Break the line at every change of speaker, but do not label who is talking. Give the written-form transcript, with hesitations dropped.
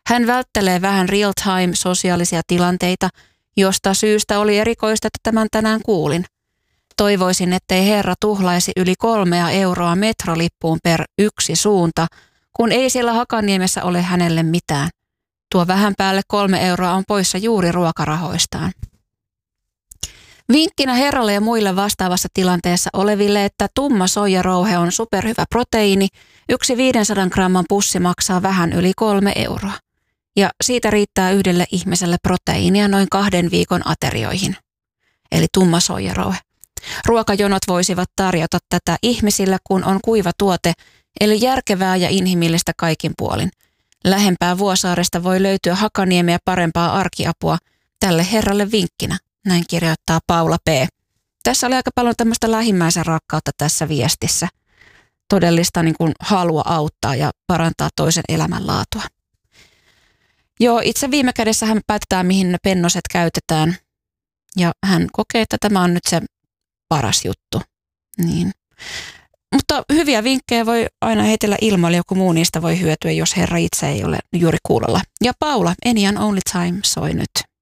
Hän välttelee vähän real-time sosiaalisia tilanteita, josta syystä oli erikoista, että tämän tänään kuulin. Toivoisin, ettei herra tuhlaisi yli 3 euroa metrolippuun per yksi suunta, kun ei siellä Hakaniemessä ole hänelle mitään. Tuo vähän päälle 3 euroa on poissa juuri ruokarahoistaan. Vinkkinä herralle ja muille vastaavassa tilanteessa oleville, että tumma soijarouhe on superhyvä proteiini, yksi 500 gramman pussi maksaa vähän yli 3 euroa. Ja siitä riittää yhdelle ihmiselle proteiinia noin 2 viikon aterioihin. Eli tumma soijarouhe. Ruokajonot voisivat tarjota tätä ihmisille, kun on kuiva tuote, eli järkevää ja inhimillistä kaikin puolin. Lähempää Vuosaaresta voi löytyä Hakaniemeä parempaa arkiapua tälle herralle vinkkinä, näin kirjoittaa Paula P. Tässä oli aika paljon tämmöistä lähimmäisen rakkautta tässä viestissä. Todellista niin kuin halua auttaa ja parantaa toisen elämänlaatua. Joo, itse viime kädessä hän päättää, mihin ne pennoset käytetään. Ja hän kokee, että tämä on nyt se paras juttu. Niin. Mutta hyviä vinkkejä voi aina heitellä ilmoille, joku muu niistä voi hyötyä, jos herra itse ei ole juuri kuulolla. Ja Paula, Any and Only Time soi nyt.